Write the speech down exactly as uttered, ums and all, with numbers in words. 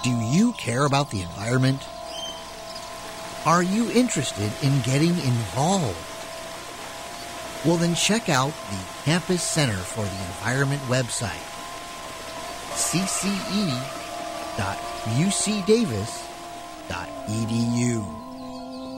Do you care about the environment? Are you interested in getting involved? Well, then check out the Campus Center for the Environment website, c c e dot u c davis dot e d u.